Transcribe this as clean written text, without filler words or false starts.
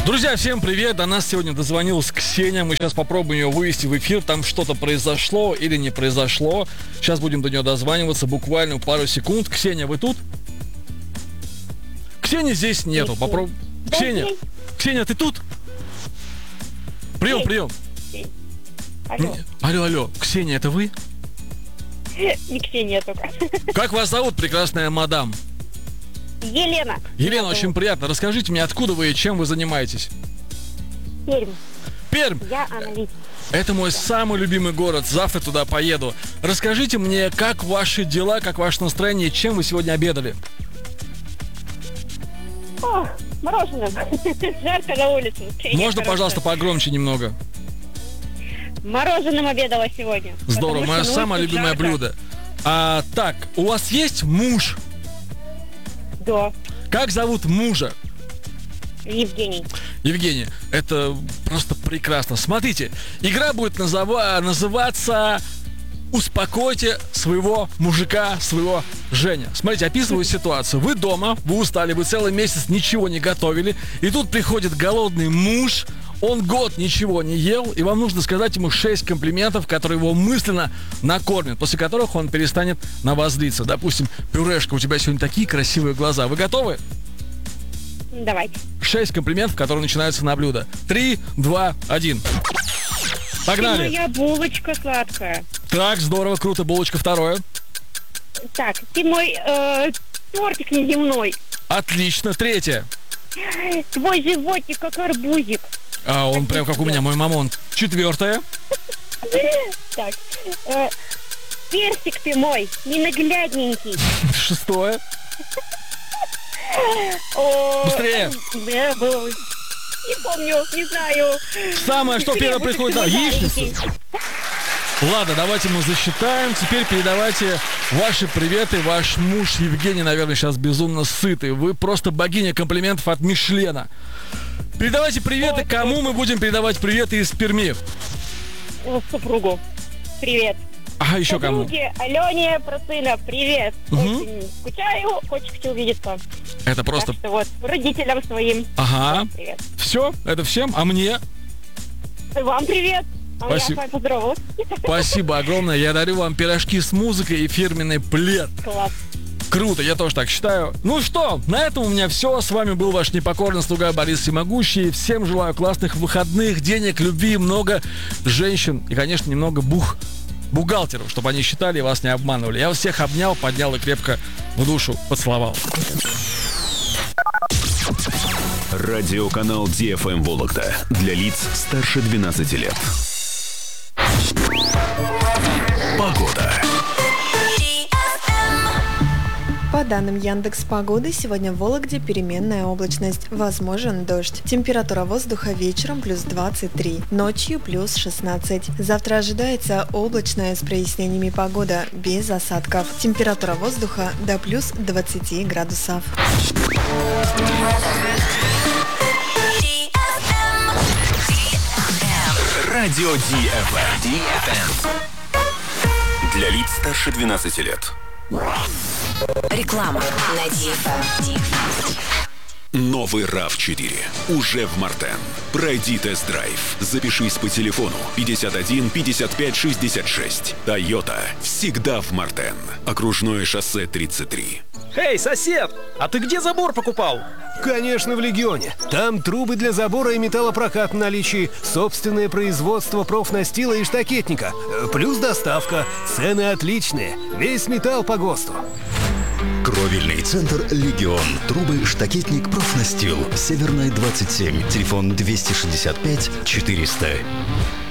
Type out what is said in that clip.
Друзья, всем привет! До нас сегодня дозвонилась Ксения. Мы сейчас попробуем ее вывести в эфир. Там что-то произошло или не произошло. Сейчас будем до нее дозваниваться буквально пару секунд. Ксения, вы тут? Ксении здесь нету. Попробуй. Ксения! Ксения, ты тут? Прием. Алло. Ксения, это вы? Не Ксения только. Как вас зовут, прекрасная мадам? Елена. Елена, очень приятно. Расскажите мне, откуда вы и чем вы занимаетесь? Пермь. Я аналитик. Это мой самый любимый город. Завтра туда поеду. Расскажите мне, как ваши дела, как ваше настроение, чем вы сегодня обедали? О, мороженое. Жарко на улице. Можно, пожалуйста, погромче немного? Мороженым обедала сегодня. Здорово, мое самое любимое блюдо. Так, у вас есть муж? Да. Как зовут мужа? Евгений. Евгений, это просто прекрасно. Смотрите, игра будет называться «Успокойте своего мужика, своего Женя». Смотрите, описываю ситуацию. Вы дома, вы устали, вы целый месяц ничего не готовили, и тут приходит голодный муж, он год ничего не ел, и вам нужно сказать ему 6 комплиментов, которые его мысленно накормят, после которых он перестанет на вас злиться. Допустим, пюрешка, у тебя сегодня такие красивые глаза. Вы готовы? Давайте. 6 комплиментов, которые начинаются на блюдо. 3, 2, 1. Погнали. Ты моя булочка сладкая. Так, здорово, круто. Булочка второе. Так, ты мой тортик неземной. Отлично. Третье. Твой животик как арбузик. Он прям как у меня, мой мамон. Четвертое. Так, персик ты мой, ненаглядненький. Шестое. Быстрее. Не помню, не знаю. Самое, что первое приходит, да, яичница. Ладно, давайте мы засчитаем. Теперь передавайте ваши приветы. Ваш муж Евгений, наверное, сейчас безумно сытый. Вы просто богиня комплиментов от Мишлена. Передавайте приветы. Кому мы будем передавать приветы из Перми? Супругу. Привет. Ага, еще кому? Подруге Алене Процина, привет. Очень скучаю, хочется увидеться. Это просто... Так что вот, родителям своим. Ага. Привет. Все, это всем. А мне? Вам привет. Спасибо. Я с вами поздоровалась. Спасибо огромное. Я дарю вам пирожки с музыкой и фирменный плед. Класс. Круто, я тоже так считаю. Ну что, на этом у меня все. С вами был ваш непокорный слуга Борис Всемогущий. Всем желаю классных выходных, денег, любви, много женщин и, конечно, немного бухгалтеров, чтобы они считали и вас не обманывали. Я вас всех обнял, поднял и крепко в душу поцеловал. Радиоканал DFM Вологда для лиц старше 12 лет. Погода. По данным Яндекс.Погоды, сегодня в Вологде переменная облачность, возможен дождь. Температура воздуха вечером плюс 23, ночью плюс 16. Завтра ожидается облачная с прояснениями погода, без осадков. Температура воздуха до плюс 20 градусов. Радио DFM. Для лиц старше 12 лет. Реклама на DFM. Новый RAV4 уже в Мартен. Пройди тест-драйв. Запишись по телефону 51 55 66. Toyota всегда в Мартен. Окружное шоссе 33. Эй, сосед, а ты где забор покупал? Конечно, в Легионе. Там трубы для забора и металлопрокат в наличии, собственное производство профнастила и штакетника, плюс доставка. Цены отличные. Весь металл по ГОСТу. Кровельный центр «Легион». Трубы, штакетник, профнастил. Северная, 27. Телефон 265 400.